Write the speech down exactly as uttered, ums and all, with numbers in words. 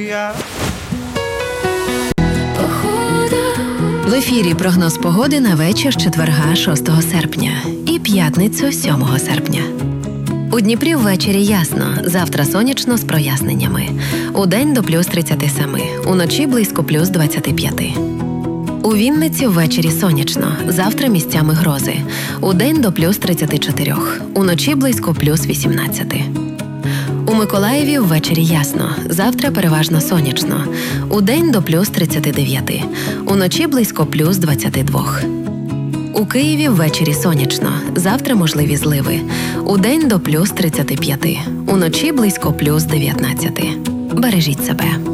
В ефірі прогноз погоди на вечір четверга шостого серпня і п'ятницю сьомого серпня. У Дніпрі ввечері ясно, завтра сонячно з проясненнями. Удень до плюс тридцять сім, уночі близько плюс двадцять п'ять. У Вінниці ввечері сонячно, завтра місцями грози. Удень до плюс тридцять чотири, уночі близько плюс вісімнадцять. У Миколаєві ввечері ясно, завтра переважно сонячно. Удень до плюс тридцять дев'ять, уночі близько плюс двадцять два. У Києві ввечері сонячно, завтра можливі зливи. Удень до плюс тридцять п'ять, уночі близько плюс дев'ятнадцять. Бережіть себе.